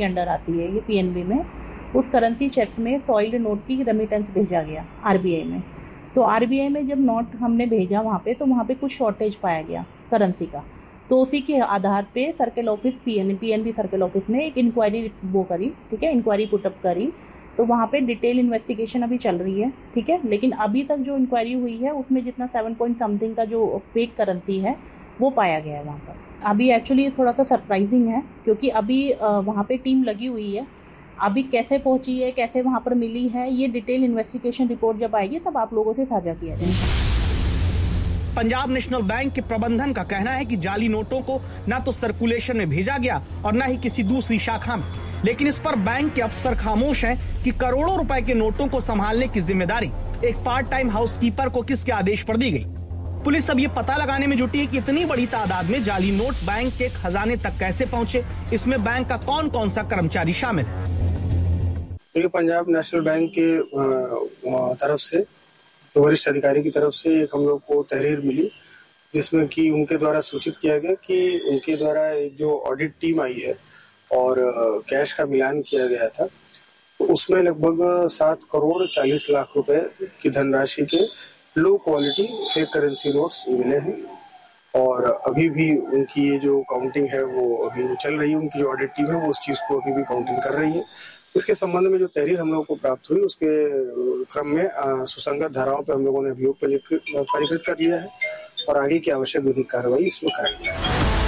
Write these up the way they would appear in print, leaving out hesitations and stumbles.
के अंडर आती है ये पीएनबी में, उस करेंसी चेक में सॉइल्ड नोट की रेमिटेंस भेजा गया आरबीआई में। तो आरबीआई में जब नोट हमने भेजा वहाँ पे, तो वहाँ पे कुछ शॉर्टेज पाया गया करेंसी का। तो उसी के आधार पे circle office PNB circle office ने एक इंक्वायरी वो करी, ठीक है, इंक्वायरी पुटअप करी। तो वहाँ पे डिटेल इन्वेस्टिगेशन अभी चल रही है, ठीक है। लेकिन अभी तक जो इंक्वायरी हुई है उसमें जितना 7 पॉइंट समथिंग का जो फेक करेंसी है वो पाया गया है वहाँ पर। अभी एक्चुअली थोड़ा सा सरप्राइजिंग है, क्योंकि अभी वहाँ पे टीम लगी हुई है। अभी कैसे पहुंची है, कैसे वहाँ पर मिली है, ये डिटेल इन्वेस्टिगेशन रिपोर्ट जब आएगी तब आप लोगों से साझा किया जाएगा। पंजाब नेशनल बैंक के प्रबंधन का कहना है कि जाली नोटों को न तो सर्कुलेशन में भेजा गया और न ही किसी दूसरी शाखा में, लेकिन इस पर बैंक के अफसर खामोश हैं कि करोड़ों रुपए के नोटों को संभालने की जिम्मेदारी एक पार्ट टाइम हाउसकीपर को किसके आदेश पर दी गई। पुलिस अब ये पता लगाने में जुटी है कि इतनी बड़ी तादाद में जाली नोट बैंक के खजाने तक कैसे पहुंचे, इसमें बैंक का कौन कौन सा कर्मचारी शामिल है। तो पंजाब नेशनल बैंक के तरफ से वरिष्ठ अधिकारी की तरफ से एक हम लोग को तहरीर मिली, जिसमें कि उनके द्वारा सूचित किया गया कि उनके द्वारा एक जो ऑडिट टीम आई है और कैश का मिलान किया गया था, तो उसमें लगभग 7 करोड़ 40 लाख रुपए की धनराशि के low quality fake currency notes मिले हैं। और अभी भी उनकी ये जो काउंटिंग है वो अभी चल रही है। उनकी जो ऑडिट टीम है वो उस चीज को अभी भी काउंटिंग कर रही है। इसके संबंध में जो तहरीर हम लोगों को प्राप्त हुई, उसके क्रम में सुसंगत धाराओं पर हम लोगों ने अभियोग पंजीकृत कर लिया है और आगे की आवश्यक विधिक कार्रवाई इसमें कराई है।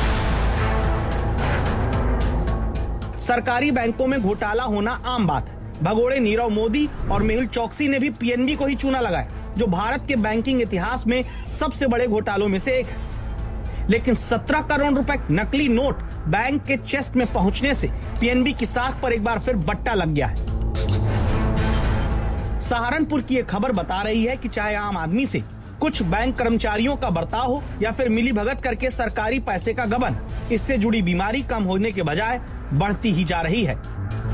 सरकारी बैंकों में घोटाला होना आम बात है। भगोड़े नीरव मोदी और मेहुल चौकसी ने भी पीएनबी को ही चूना लगाया, जो भारत के बैंकिंग इतिहास में सबसे बड़े घोटालों में से एक है। लेकिन 17 करोड़ रुपए नकली नोट बैंक के चेस्ट में पहुंचने से पीएनबी की साख पर एक बार फिर बट्टा लग गया है। सहारनपुर की एक खबर बता रही है कि चाहे आम आदमी से कुछ बैंक कर्मचारियों का बर्ताव हो या फिर मिलीभगत करके सरकारी पैसे का गबन, इससे जुड़ी बीमारी कम होने के बजाय बढ़ती ही जा रही है।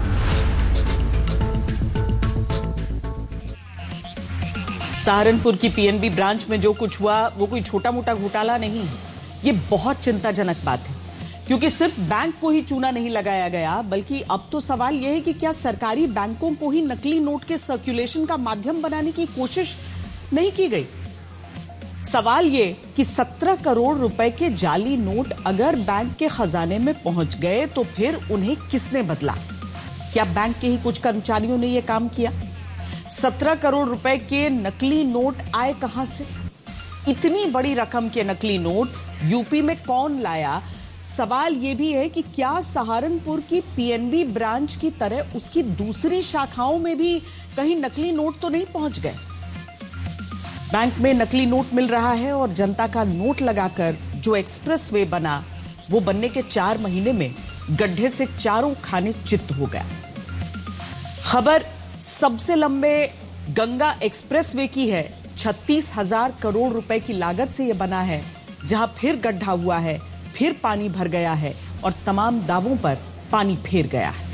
सहारनपुर की पीएनबी ब्रांच में जो कुछ हुआ वो कोई छोटा मोटा घोटाला नहीं है। ये बहुत चिंताजनक बात है, क्योंकि सिर्फ बैंक को ही चूना नहीं लगाया गया, बल्कि अब तो सवाल यह है कि क्या सरकारी बैंकों को ही नकली नोट के सर्कुलेशन का माध्यम बनाने की कोशिश नहीं की गई। सवाल ये कि 17 करोड़ रुपए के जाली नोट अगर बैंक के खजाने में पहुंच गए तो फिर उन्हें किसने बदला। क्या बैंक के ही कुछ कर्मचारियों ने यह काम किया। 17 करोड़ रुपए के नकली नोट आए कहां से। इतनी बड़ी रकम के नकली नोट यूपी में कौन लाया। सवाल यह भी है कि क्या सहारनपुर की पीएनबी ब्रांच की तरह उसकी दूसरी शाखाओं में भी कहीं नकली नोट तो नहीं पहुंच गए। बैंक में नकली नोट मिल रहा है और जनता का नोट लगाकर जो एक्सप्रेसवे बना, वो बनने के 4 महीने में गड्ढे से चारों खाने चित्त हो गया। खबर सबसे लंबे गंगा एक्सप्रेसवे की है। 36,000 करोड़ रुपए की लागत से यह बना है, जहां फिर गड्ढा हुआ है, फिर पानी भर गया है और तमाम दावों पर पानी फेर गया है।